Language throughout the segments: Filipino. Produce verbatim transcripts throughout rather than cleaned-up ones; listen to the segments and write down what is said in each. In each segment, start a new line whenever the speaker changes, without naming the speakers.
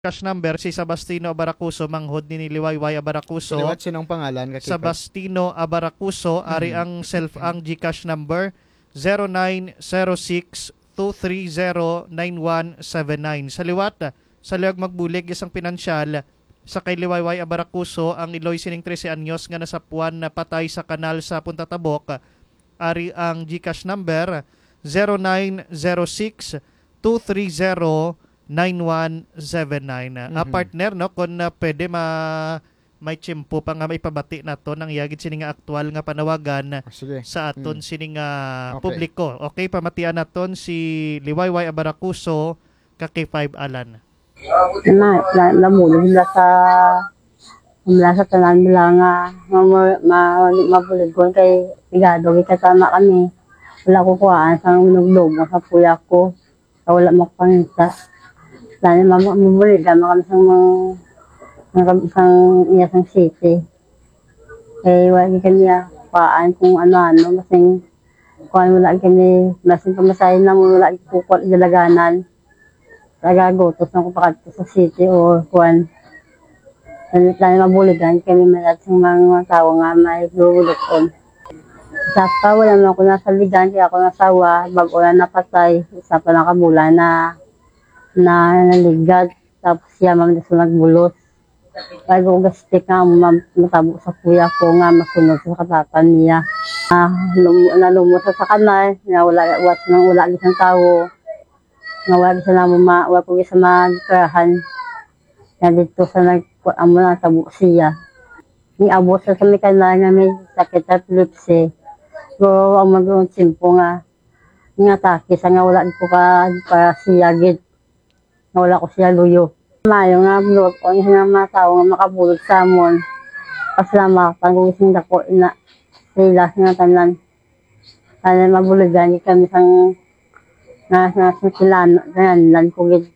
cash number si Sabastino Abaracuso, manghod ni Liwayway Abaracuso.
Liwat sinong pangalan? Kakipad?
Sabastino Abaracuso, ari
Mhm.
ang self ang GCash number zero nine zero six two three zero nine one seven nine. Sa liwat, sa liwag magbulig isang pinansyal sa kay Liwayway Abaracuso ang Iloy sining trese anyos nga nasapuan na patay sa kanal sa Punta Tabok. Ari ang GCash number zero nine zero six two three zero nine one seven nine.
Mhm.
A partner, no, kung uh, pwede ma may tiyempo pa nga maipabati na to nang yagid sini nga aktual nga panawagan
Ah, sige.
sa aton
Mm.
sini nga
Okay.
publiko. Okay, pamatian naton si Liwayway Abaracuso ka K five Alan.
na, na namulog sila sa mula sa tanan nila nga ma- ma- mabuligon kay igado kita tama kami wala ko kuhaan sa nuglog sa puya ko sa wala makapangita dahil mamubulig dama kami sa mga isang iyasang city eh wala kanya kuhaan kung ano-ano masing kuhaan wala kami masing pamasahin lang wala kukot galaganan nagagotos na ko pakadto sa city o kuan. Dahil tayo mabuligan kami malat sa mga tao nga may gulukon. Sa pa wala naman ako nasa ligan kaya ako nasawa bago na napatay isa pa nakabulan na na naligad tapos siya mamdas nagbulos. Bago ko gastik nga mam- matabo sa kuya ko nga masunod sa katatan niya. Ah, lum nalumusa sa kanal, na wala was nang wala isang tao. Nga wala sa namo ma wala po sa magkarahan na dito sa nagpuan mo na tabo siya ni abot sa sa kanila nga may sakit at epilepsy so ang magawang simpo nga nga atake sa nga wala ko ka para siya gid nga wala ko siya luyo mayo nga bulot ko nga mga tao nga makabulot sa amon pasalamat ang gusto dako na sila nga tanan ana mabuligan kami sang na na sila nan lan ko gid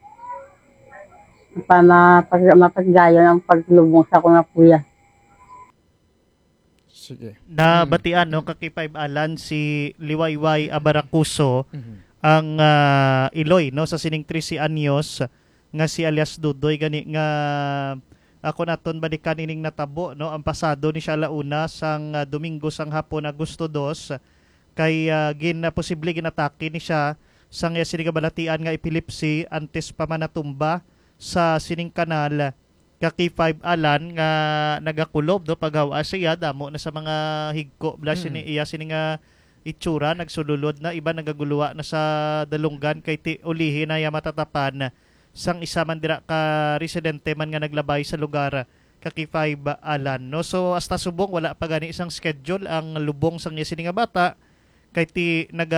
pa mapag mapaggayo ng paglubong sa kuna kuya.
Sige.
Na batian no ka K five Alan si Liwayway Abaracuso
Mhm.
ang ah, Iloy no sa sining trese anyos nga si alias Dudoy gani nga ako naton balikan ining natabo no ang pasado ni siya launa sang uh, Domingo sang hapon Agosto dos kay uh, gin uh, posible ginatake ni siya sang uh, sining kabalatian nga epilepsy antes pa man natumba sa sining kanal ka K five Alan nga nagakulob do paghawa siya damo na sa mga higko bla
Mm.
sini iya sini nga itsura nagsululod na iba nagaguluwa na sa dalunggan kay ti ulihi na ya matatapan sang isa man dira ka residente man nga naglabay sa lugar ka K five Alan no so hasta subong wala pa gani isang schedule ang lubong sang iya sini nga bata kay ti naga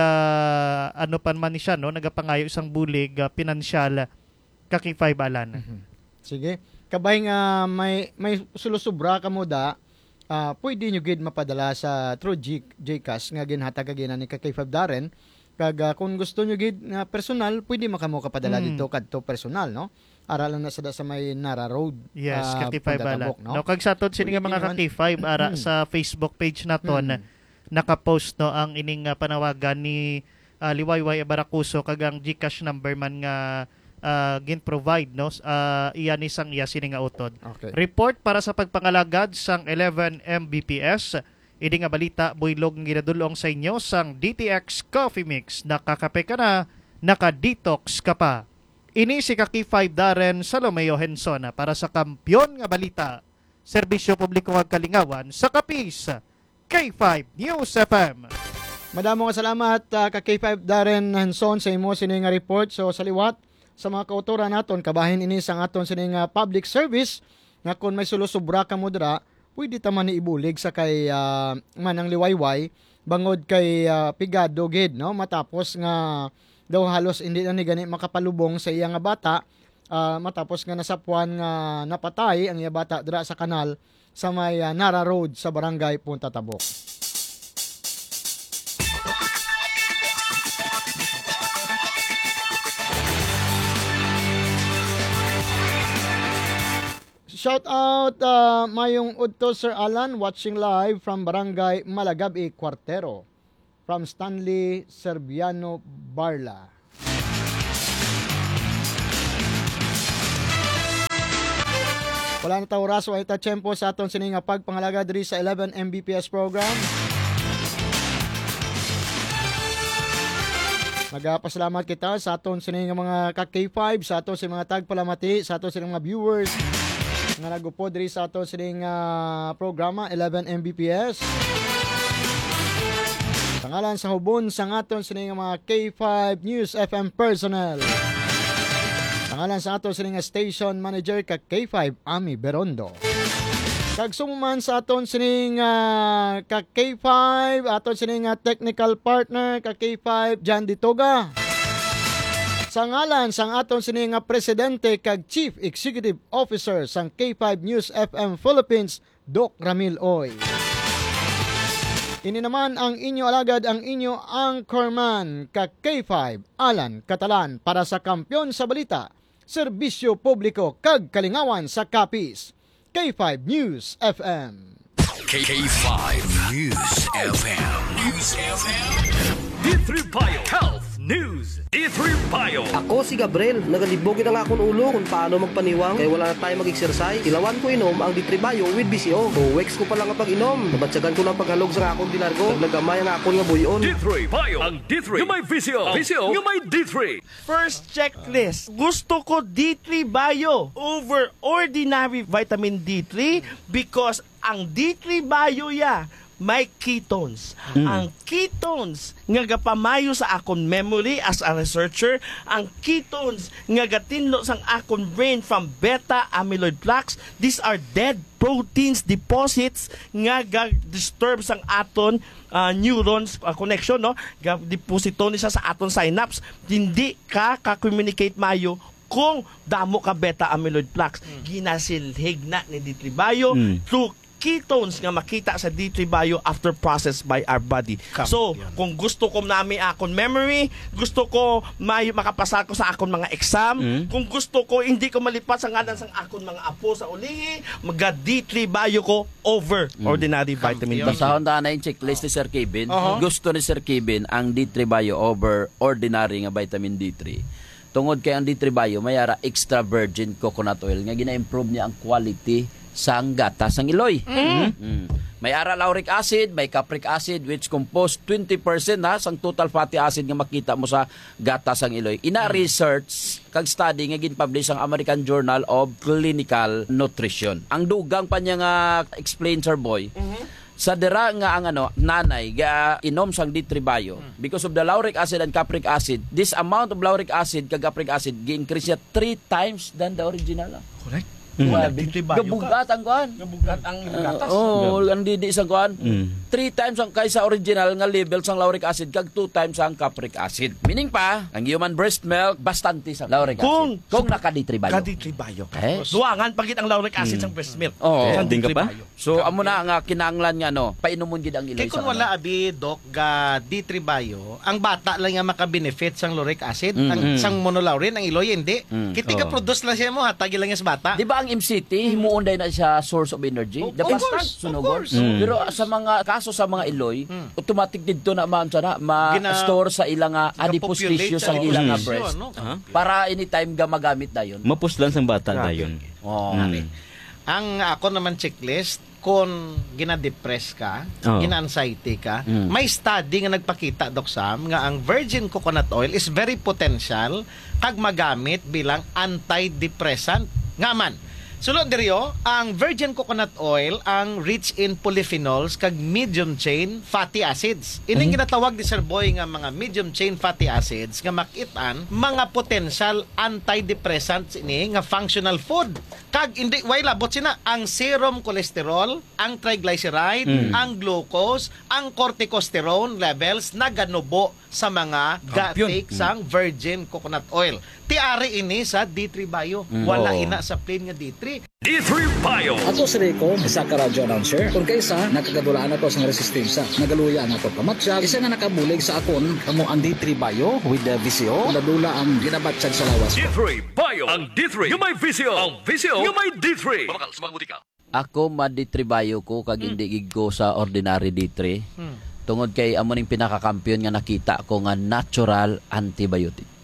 ano pan man ni siya no nagapangayo isang bulig uh, pinansyal ka K five Alan.
Mhm. Sige. Kabay nga may may sulusubra ka mo da, ah, pwede nyo gid mapadala sa through G, Gcash nga ginhatag agina ni K five Darren. Kag ah, kung gusto nyo gid nga personal, pwede makamo kapadala
Mm.
dito kadto personal, no? Aralan na sada sa may Nara Road.
Yes,
ah,
ka K five
Punta
Alan.
Tabok, no?
No kag sa aton sini nga
Pwede
mga ka
naman.
K five ara
Mm.
sa Facebook page naton
Mm.
nakapost no ang ining uh, panawagan ni uh, Liwayway Abaracuso kag ang GCash number man nga uh, gin provide no uh, iya ni sang iya sini nga utod.
Okay.
Report para sa pagpangalagad sang eleven M B P S. Idi nga balita buylog ng ginadulong sa inyo sang D T X Coffee Mix. Nakakape ka na, naka-detox ka pa. Ini si ka K five Darren Salomeo Hensona para sa kampyon nga balita. Serbisyo publiko ag kalingawan sa Kapis. K five News F M.
Madamo nga salamat ah, ka K five Darren Hanson sa imo sini nga report. So sa liwat sa mga kautoran naton kabahin ini sang aton sini nga public service nga kung may sulusubra ka mo dira pwede ta man ibulig sa kay ah, manang liwayway bangod kay ah, pigado gid no matapos nga daw halos hindi na ni gani makapalubong sa iya nga bata ah, matapos nga nasapuan nga napatay ang iya bata dira sa kanal sa may ah, Nara Road sa barangay Punta Tabok. Shout out uh, mayong udto Sir Alan watching live from Barangay Malagabi, Cuartero. From Stanley Serbiano Barla. Wala na tayo oras, wala ta tiyempo sa aton sining nga pagpangalaga diri sa eleven M B P S program. Magpasalamat kita sa aton sining mga ka K five, sa aton sining mga tagpalamati, sa aton sining mga viewers nga nagupod diri sa aton sining uh, programa eleven M B P S. Tangalan sa hubon sa aton sining mga K five News F M personnel. Tangalan sa aton sining station manager ka K five Ami Berondo. Kag sumuman sa aton sining uh, ka K five, aton sining uh, technical partner ka K five Jan Ditoga. Sa ngalan sang aton sining uh, presidente kag Chief Executive Officer sang K five News F M Philippines, Doc Ramil Oy. Ini naman ang inyo alagad, ang inyo anchorman ka K five Alan Catalan para sa Kampiyon sa Balita, Serbisyo Publiko kag Kalingawan sa Kapis. K five News F M.
K five News F M. News F M. D three Bio Health News. D three Bio.
Ako si Gabriel, nagalibog na nga akong ulo kung paano magpaniwang kaya wala na tayo mag-exercise. Ilawan ko inom ang D three Bio with B C O. Buwex ko pa lang ang pag-inom. Nabatsagan ko lang paghalog sa akong dinargo. Naglagamay ang akong nga buyon.
D three Bio. Ang D three. Yung may V C O. V C O. Yung may D three.
First checklist. Gusto ko D three Bio over ordinary vitamin D three because ang D three Bio ya may ketones. Mm. Ang ketones nga gapamayo sa akong memory as a researcher, ang ketones nga gatinlo sang akong brain from beta amyloid plaques. These are dead proteins deposits nga ga-disturb sang aton uh, neurons uh, connection, no? Ga-deposito ni siya sa aton synapse. Hindi ka ka-communicate mayo kung damo ka beta amyloid plaques. Mm. Ginasilhig na ni D three Bio mm. through ketones nga makita sa D three Bio after processed by our body. Come, so, yan. Kung gusto ko nami akong memory, gusto ko may makapasa ko sa akong mga exam, mm. kung gusto ko hindi ko malipat sa ngalan sang akong mga apo sa ulihi, mag D three Bio ko over mm. ordinary vitamin D three.
Basahon ta na yung checklist ni Sir Kevin.
Uh-huh.
Gusto ni Sir Kevin ang D three Bio over ordinary nga vitamin D three. Tungod kay ang D three Bio mayara extra virgin coconut oil nga gina-improve niya ang quality sang gatas sang iloy. Mm. Mm. May ara lauric acid, may capric acid which compose twenty percent ha sang total fatty acid nga makita mo sa gatas sang iloy. Ina mm. research kag study nga gin-publish ang American Journal of Clinical Nutrition. Ang dugang pa niya nga explain Sir Boy. Mm-hmm. Sa dira nga ang ano nanay ga inom sang D three Bio mm. because of the lauric acid and capric acid, this amount of lauric acid kag capric acid gi-increase niya three times than the original.
Correct.
Mm.
Gabugat
ang kuan.
Gabugat ang gatas.
Uh, oh, ang didi sa kuan. Mm. Three times ang kaysa original nga level sang lauric acid kag two times ang capric acid. Meaning pa, ang human breast milk bastante sa lauric
kung,
acid. Kung naka D three Bio.
Ka D three Bio.
Okay.
Duangan pagit ang lauric acid mm. sang breast milk.
Oh,
sang
din ka pa.
Bio.
So amo na nga kinahanglan nga no, painomon gid ang iloy.
Kay kung wala abi doc ga D three Bio, ang bata lang nga maka-benefit sang lauric acid, mm-hmm. ang sang monolaurin ang iloy hindi. Mm. Kiti ka oh. produce lang siya mo hatagi lang sa bata.
Di ba ang M C T himuunday na siya source of energy?
Of,
The
of course,
sunugod.
mm.
Pero sa mga kaso sa mga iloy, mm. automatic dito na ma'am sana ma-store sa ilang uh, adipose tissue sa ilang mm. breast. No? Uh-huh. Para anytime ga magamit dayon.
Mapuslan sang bata dayon.
Oh.
Mm. Ang ako naman checklist, kung gina-depress ka, oh. gina-anxiety ka, mm. may study nga nagpakita, Doc Sam, nga ang virgin coconut oil is very potential kag magamit bilang antidepressant. Nga man, sulod diriyo, ang virgin coconut oil ang rich in polyphenols kag medium chain fatty acids. Ining mm-hmm. ginatawag ni Sir Boy nga mga medium chain fatty acids nga makitaan mga potential antidepressants ini nga functional food. Kag hindi way labot sina ang serum cholesterol, ang triglyceride, mm. ang glucose, ang corticosterone levels na ganubo sa mga ga-take sang virgin coconut oil. Tiari ini sa D three Bio. Mm. Wala
oh.
ina sa plain nga D three.
D three Bio.
Ato si Rico, isa ka radio announcer. Kung kaysa, nakagadulaan ako sa resistensya. Nagaluya na ako pamatsyak. Isa nga nakabulig sa akon, kamo ang D three Bio with the V C O. Nadula ang ginabatsag sa lawas ko.
D three Bio. Ang D three. Yung may V C O. Ang V C O. Yung may D three. Pamakal, sumagbuti ka.
Ako ma D three Bio ko kag
hmm.
hindi gid ko sa ordinary D three. Hmm. Tungod kay amo ning pinakakampiyon nga nakita ko nga natural antibiotic.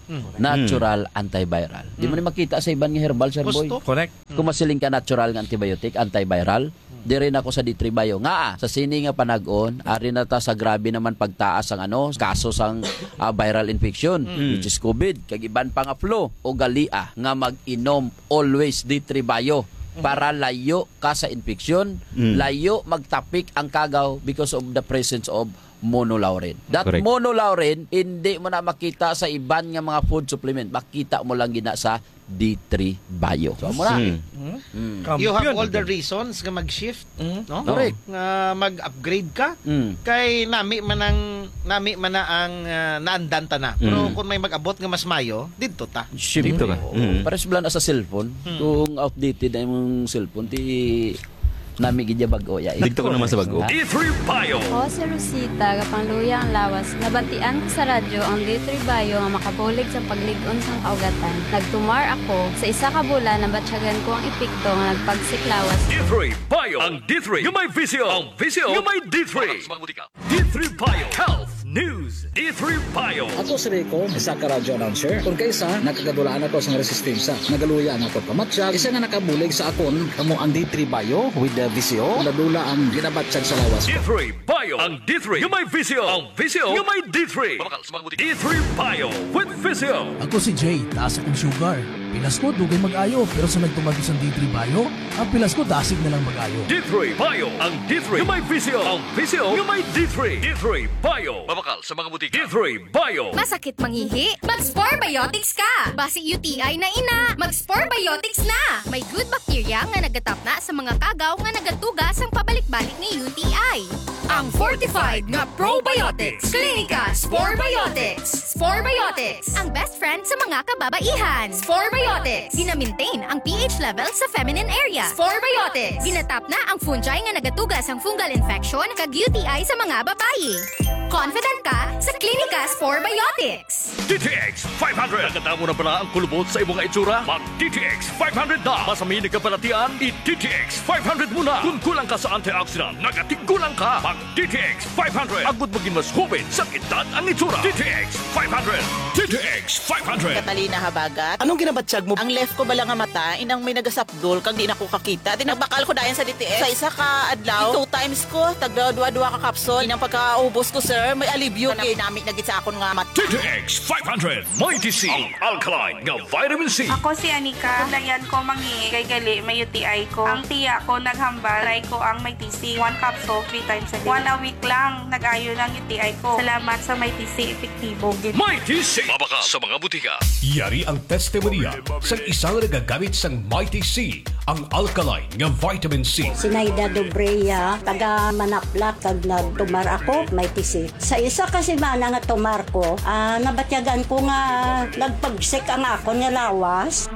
Natural antiviral. Di mo ni makita sa iban nga herbal, Sir Boy.
Gusto.
Correct.
Kung masiling ka natural nga antibiotic, antiviral, di rin ako sa D three Bio. Nga ah, sa sini nga panag-on, ari na ta sa grabe naman pagtaas ang ano, kaso sang uh, viral infection, which is COVID, kag iban pa nga flu, o galia, nga mag-inom always D three Bio para layo ka sa infection, layo magtapik ang kagaw because of the presence of monolaurin. That
Correct.
monolaurin, hindi mo na makita sa iban nga mga food supplement. Makita mo lang gina sa D three Bio. So, mo na.
Mm.
You have all the reasons nga mag-shift, no?
Correct.
Nga mag-upgrade ka.
Mm.
Kay nami man ang nami man na ang uh, naandanta na. Pero kung may mag-abot nga mas mayo, dito ta.
Siyempre.
Dito ka.
Oo.
Mm.
Pares blan sa cellphone. Kung outdated na yung cellphone, ti nami gidya bago ya.
Dito ko naman sa bago.
Ha?
D three Bio.
Ako si Rosita, kapangluya ang lawas. Nabatian ko sa radyo ang D three Bio nga makabulig sa pagligon sang kaugatan. Nagtumar ako sa isa ka bulan na batsyagan ko ang epekto nga nagpagsiklawas.
D three Bio. Ang D three, yung may visio. Ang visio, yung may D three. D three Bio. Health News. D three Bio.
Ako si Rico, isa ka radyo announcer. Kung kaysa, nakagadulaan ako sa resistensya. Nagaluya ang ako pamatsyag. Isa nga nakabulig sa akon, kamo ang D three Bio with the V C O. Nadula ang ginabatsyag sa lawas
D
ko.
three Bio. Ang D three, yung may visio. Ang visio, yung may D three. D three Bio with visio.
Ako si Jay, taas akong sugar. Pilas ko, dugay mag-ayo. Pero sa nagtumagos ang D three Bio, ang pilas ko, dasig na lang mag-ayo.
D three Bio. Ang D three, yung may visio. Ang visio, yung may D three. D three Bio. Mabakal sa mga butika. D three Bio.
Masakit mangihi? Mag-Spore Biotics ka! Basi U T I na ina, mag-Spore Biotics na! May good bacteria nga nagatap na sa mga kagaw nga nagatugas ang pabalik-balik ni U T I. Ang fortified nga probiotics. Clinica Spore Biotics. Spore Biotics, ang best friend sa mga kababaihan. Spore Biotics, gina-maintain ang pH level sa feminine area. Spore Biotics, ginatap na ang fungi nga nagatugas ang fungal infection kag U T I sa mga babae. Confident ka sa Clinica Spore Biotics.
D T X five hundred. Naganda mo na pala ang kulubot sa imong itsura? Mag-D T X five hundred na. Masamin ka palatian, i-D T X five hundred muna. Kung kulang ka sa antioxidant, nagatiggulang ka. Mag-D T X five hundred. Agud maging mas hubin sa edad ang itsura. D T X five hundred. D T X five hundred.
Catalina Habagat. Anong ginabatsyag mo? Ang left ko bala nga mata, inang may nagasapdol kang di na ko kakita. Tinagbakal ko dayan sa D T X. Sa isa ka adlaw, two times ko, tagdua-dua ka kapsol. Inang pagkaubos ko, sir, may alibyo. Kanang dinamit na git sa akon nga mata.
D T X five hundred. Mighty C. Ang alkaline nga vitamin C.
Ako si Anika. Dayan ko mangi kay gali may U T I ko. Ang tiya ko naghambal. Try ko ang Mighty C. One capsule, three times a day. One a week lang. Nag-ayo ng U T I ko. Salamat sa Mighty C. Epektibo.
Mighty C. Mabaka sa mga butika.
Yari ang testimonya sa isang nagagamit sang Mighty C, ang alkaline nga vitamin C.
Sinaida Dobreya, taga Manaplak, kag nagtumar ako, Mighty C. Sa isa kasi mana nga tumar ko, ah, nabatyagan ko nga nagpagsik ang ako nga lawas.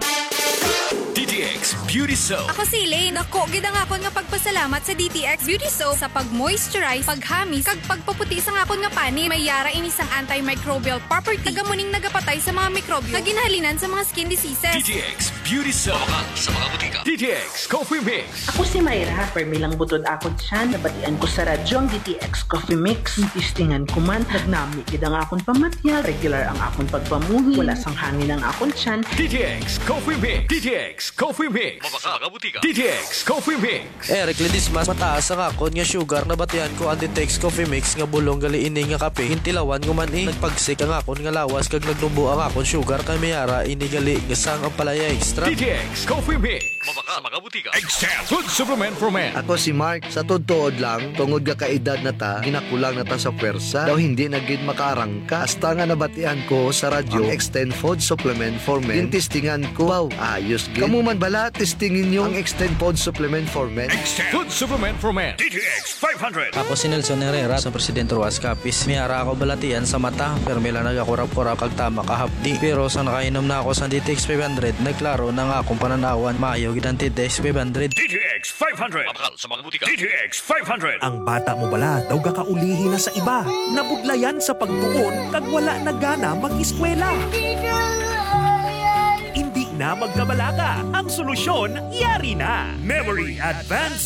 D T X Beauty Soap.
Ako si Elaine. Ako, gidang akon nga pagpasalamat sa D T X Beauty Soap sa pag-moisturize, paghamis, kag pagpaputi sa akon nga pani. May yara ini sang antimicrobial property. Tagamuning nagapatay sa mga mikrobyo. Kag ginahalinan sa mga skin diseases.
D T X Beauty Soap. Mabaka sa mga butika. D T X Coffee Mix.
Ako si Mayra. Permilang butod akon siya. Nabatian ko sa radyo ang D T X Coffee Mix. Tistingan ko man. Nagnami gidang akon pamatya. Regular ang akon pagpamuhi. Wala sang hangin ang akon siyan.
D T X Coffee Mix. D T X Coffee Mix. Mabaka mga butika. D T X Coffee Mix.
Eric Ledismas, mataas ang akon nga sugar na batian ko ang D T X Coffee Mix nga bulong gali ini nga kape. Hintilawan ko man eh. Nagpagsik ang akon nga lawas kag nagnubo ang akon sugar kay mayara ini gali nga sang ang palaya extra.
D T X Coffee Mix. Mabaka sa mga butika. Extend Food Supplement for Men.
Ako si Mark. Sa totoo lang, tungod ka kaedad na ta, ginakulang na ta sa pwersa, daw hindi na gid makarangka. Hasta nga nabatian ko sa radyo, ang Extend Food Supplement for Men. Yung testingan ko, wow, ayos gid. Kamu man bala, testingin nyo ang Extend Food Supplement for Men.
Extend Food Supplement for Men. D T X five hundred.
Ako si Nelson Herrera sa Presidente Ruas Capiz. Miyara ako balatian sa mata, pero may lang nagakurap-kurap kag tama kahapdi. Pero sa nakainom na ako sa D T X five hundred, nagklaro na nga akong pananawan, maayo gid ang D T X five hundred.
D T X five hundred. Mabakal sa mga butika. D T X five hundred.
Ang bata mo bala daw gakaulihi na sa iba. Nabudlayan sa pagtuon kag wala na gana mag-eskwela. Hindi na magkabalaka. Ang solusyon, yari na. Memory Advanced